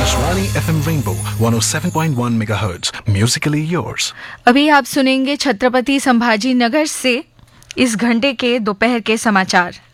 Akashvani FM Rainbow 107.1 MHz. Musically yours. अभी आप सुनेंगे छत्रपति संभाजी नगर से इस घंटे के दोपहर के समाचार।